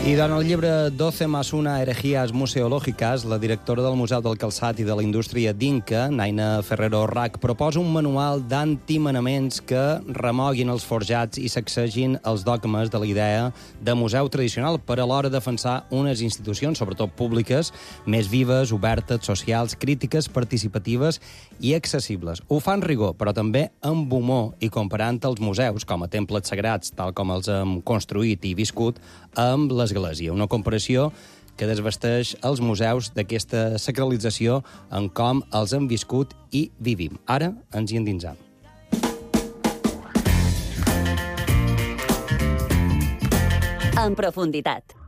I en el llibre 12 más una herejías museológicas, la directora del Museu del Calçat i de la Indústria d'Inca, Naina Ferrero Rac, proposa un manual d'antimanaments que remoguin els forjats i sacsegin els dogmes de la idea de museu tradicional per alhora defensar unes institucions, sobretot públiques, més vives, obertes, socials, crítiques, participatives i accessibles. Ho fa amb rigor, però també amb humor i comparant els museus com a temples sagrats, tal com els hem construït i viscut, amb l'Església. Una comparació que desvesteix els museus d'aquesta sacralització en com els hem viscut i vivim. Ara ens hi endinsam. En profunditat.